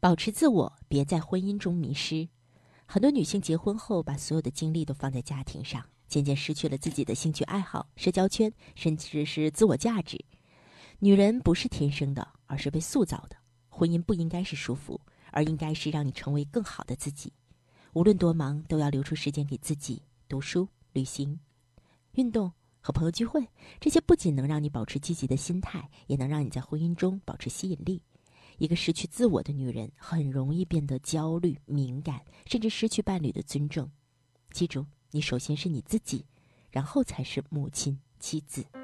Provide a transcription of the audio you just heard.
保持自我，别在婚姻中迷失。很多女性结婚后，把所有的精力都放在家庭上，渐渐失去了自己的兴趣爱好、社交圈，甚至是自我价值。女人不是天生的，而是被塑造的。婚姻不应该是束缚，而应该是让你成为更好的自己。无论多忙，都要留出时间给自己，读书、旅行、运动和朋友聚会。这些不仅能让你保持积极的心态，也能让你在婚姻中保持吸引力。一个失去自我的女人很容易变得焦虑、敏感，甚至失去伴侣的尊重。记住，你首先是你自己，然后才是母亲、妻子。